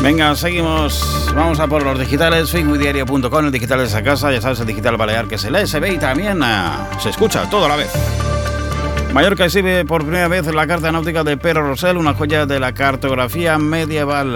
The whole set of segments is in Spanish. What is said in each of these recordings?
Venga, seguimos. Vamos a por los digitales. Facebookdiario.com, el digital de esa casa. Ya sabes, el digital balear que se lee, se ve y también se escucha todo a la vez. Mallorca exhibe por primera vez la carta náutica de Pere Rosell, una joya de la cartografía medieval.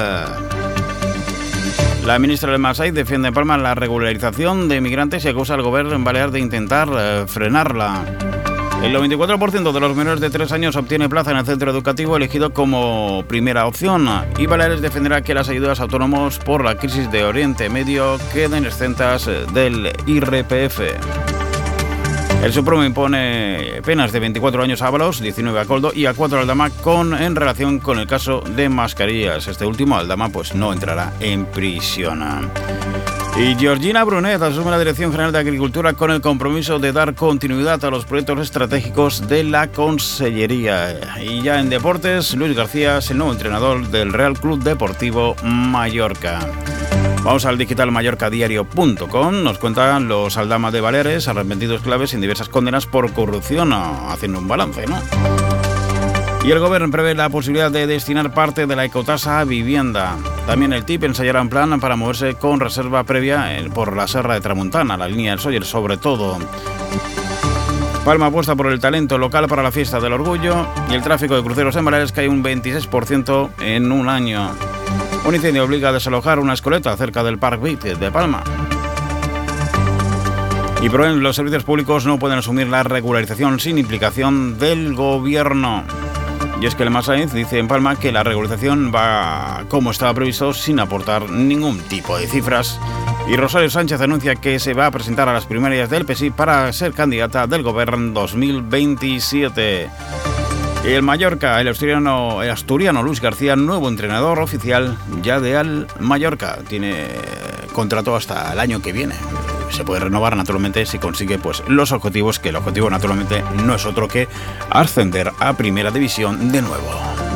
La ministra del Masai defiende en Palma la regularización de migrantes y acusa al gobierno balear de intentar frenarla. El 94% de los menores de 3 años obtiene plaza en el centro educativo elegido como primera opción, y Baleares defenderá que las ayudas a autónomos por la crisis de Oriente Medio queden exentas del IRPF. El Supremo impone penas de 24 años a Ábalos, 19 a Coldo y a 4 a Aldama en relación con el caso de mascarillas. Este último, Aldama, pues no entrará en prisión. Y Georgina Brunet asume la Dirección General de Agricultura con el compromiso de dar continuidad a los proyectos estratégicos de la Consellería. Y ya en deportes, Luis García es el nuevo entrenador del Real Club Deportivo Mallorca. Vamos al digitalmallorcadiario.com, nos cuentan los Aldama de Baleares, arrepentidos claves en diversas condenas por corrupción, haciendo un balance, ¿no? Y el gobierno prevé la posibilidad de destinar parte de la ecotasa a vivienda. También el TIP ensayará un plan para moverse con reserva previa por la Serra de Tramuntana, la línea del Sóller sobre todo. Palma apuesta por el talento local para la fiesta del orgullo y el tráfico de cruceros en Baleares cae un 26% en un año. Un incendio obliga a desalojar una escoleta cerca del Park Beach de Palma. Y por ejemplo, los servicios públicos no pueden asumir la regularización sin implicación del gobierno. Y es que el Massainz dice en Palma que la regularización va como estaba previsto sin aportar ningún tipo de cifras. Y Rosario Sánchez anuncia que se va a presentar a las primarias del PSI para ser candidata del gobierno 2027. Y el Mallorca, el asturiano Luis García, nuevo entrenador oficial ya de Al Mallorca. Tiene contrato hasta el año que viene. Se puede renovar naturalmente si consigue pues los objetivos, que el objetivo naturalmente no es otro que ascender a Primera División de nuevo.